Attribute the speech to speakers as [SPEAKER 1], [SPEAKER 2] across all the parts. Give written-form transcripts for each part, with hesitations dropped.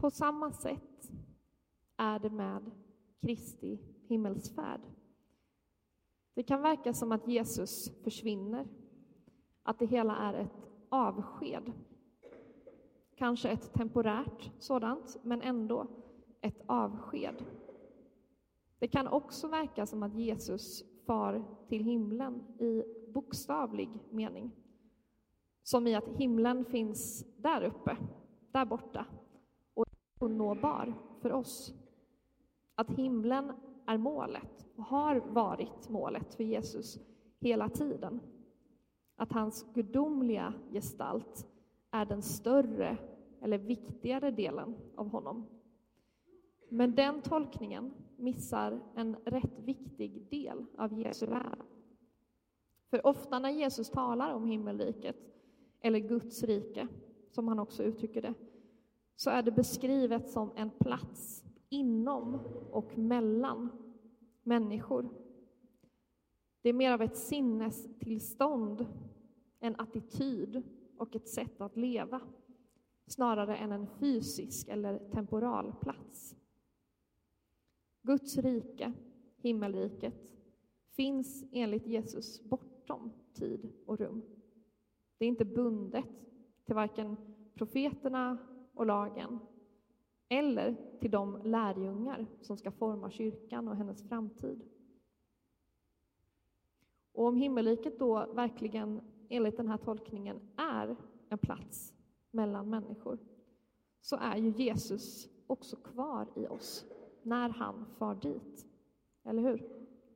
[SPEAKER 1] På samma sätt är det med Kristi himmelsfärd. Det kan verka som att Jesus försvinner, att det hela är ett avsked. Kanske ett temporärt sådant, men ändå ett avsked. Det kan också verka som att Jesus far till himlen i bokstavlig mening. Som i att himlen finns där uppe, där borta, och är onåbar för oss. Att himlen är målet och har varit målet för Jesus hela tiden. Att hans gudomliga gestalt är den större eller viktigare delen av honom. Men den tolkningen missar en rätt viktig del av Jesu lära. För ofta när Jesus talar om himmelriket, eller Guds rike, som han också uttrycker det, så är det beskrivet som en plats inom och mellan människor. Det är mer av ett sinnestillstånd, en attityd och ett sätt att leva, snarare än en fysisk eller temporal plats. Guds rike, himmelriket, finns enligt Jesus bortom tid och rum. Det är inte bundet till varken profeterna och lagen eller till de lärjungar som ska forma kyrkan och hennes framtid. Och om himmelriket då verkligen enligt den här tolkningen är en plats mellan människor, så är ju Jesus också kvar i oss när han far dit. Eller hur?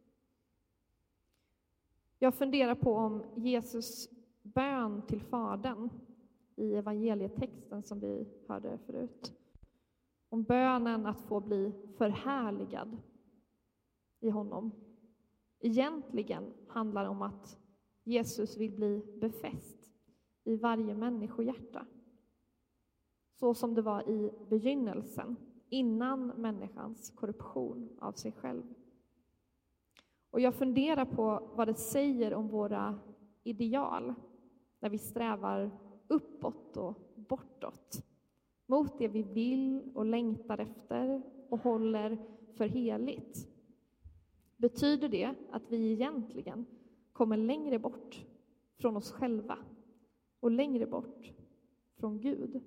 [SPEAKER 1] Jag funderar på om Jesus bön till Fadern i evangelietexten som vi hörde förut. Om bönen att få bli förhärligad i honom egentligen handlar om att Jesus vill bli befäst i varje människohjärta. Så som det var i begynnelsen, innan människans korruption av sig själv. Och jag funderar på vad det säger om våra ideal när vi strävar uppåt och bortåt, mot det vi vill och längtar efter och håller för heligt. Betyder det att vi egentligen kommer längre bort från oss själva och längre bort från Gud?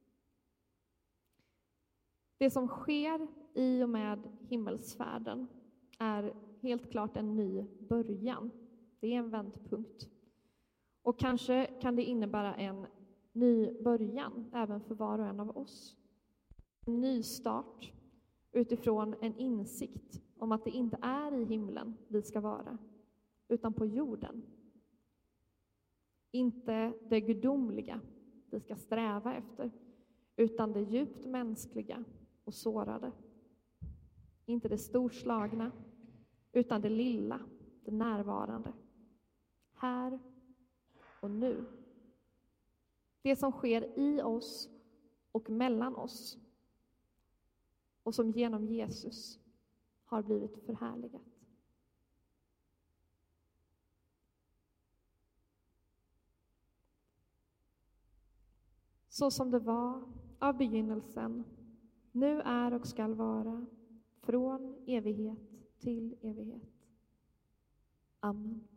[SPEAKER 1] Det som sker i och med himmelsfärden är helt klart en ny början. Det är en vändpunkt. Och kanske kan det innebära en ny början även för var och en av oss. En ny start utifrån en insikt om att det inte är i himlen vi ska vara, utan på jorden. Inte det gudomliga vi ska sträva efter, utan det djupt mänskliga och sårade. Inte det storslagna, utan det lilla, det närvarande. Här och nu. Det som sker i oss och mellan oss och som genom Jesus har blivit förhärligat. Så som det var av begynnelsen, nu är och skall vara, från evighet till evighet. Amen.